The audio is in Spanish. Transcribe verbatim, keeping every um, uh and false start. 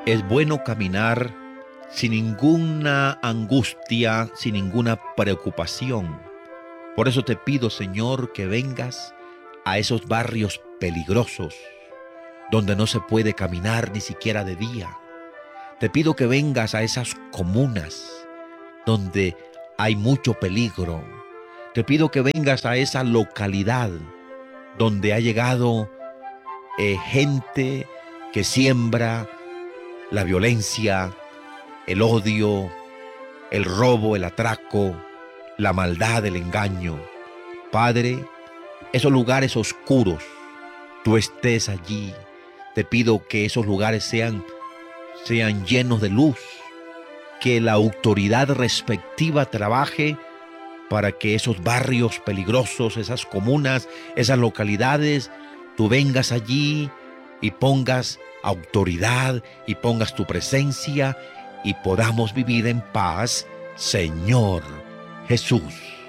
Es bueno caminar sin ninguna angustia, sin ninguna preocupación. Por eso te pido, Señor, que vengas a esos barrios peligrosos, donde no se puede caminar ni siquiera de día. Te pido que vengas a esas comunas, donde hay mucho peligro. Te pido que vengas a esa localidad, donde ha llegado eh, gente que siembra la violencia, el odio, el robo, el atraco, la maldad, el engaño. Padre, esos lugares oscuros, tú estés allí. Te pido que esos lugares sean, sean llenos de luz, que la autoridad respectiva trabaje para que esos barrios peligrosos, esas comunas, esas localidades, tú vengas allí y pongas autoridad y pongas tu presencia y podamos vivir en paz, Señor Jesús.